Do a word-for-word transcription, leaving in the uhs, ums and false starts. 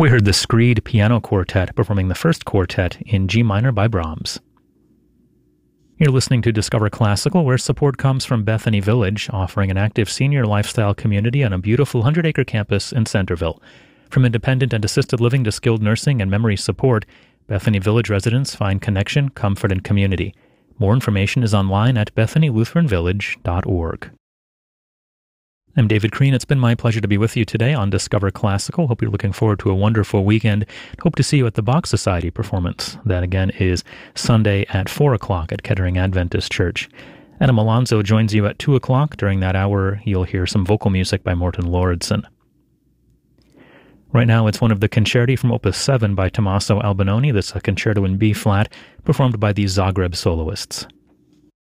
We heard the Screed Piano Quartet performing the first quartet in G minor by Brahms. You're listening to Discover Classical, where support comes from Bethany Village, offering an active senior lifestyle community on a beautiful hundred-acre campus in Centerville. From independent and assisted living to skilled nursing and memory support, Bethany Village residents find connection, comfort, and community. More information is online at bethany lutheran village dot org. I'm David Crean. It's been my pleasure to be with you today on Discover Classical. Hope you're looking forward to a wonderful weekend. Hope to see you at the Bach Society performance. That, again, is Sunday at four o'clock at Kettering Adventist Church. Adam Alonso joins you at two o'clock. During that hour, you'll hear some vocal music by Morton Lauridsen. Right now, it's one of the concerti from Opus seven by Tommaso Albinoni. This is a concerto in B-flat, performed by the Zagreb soloists.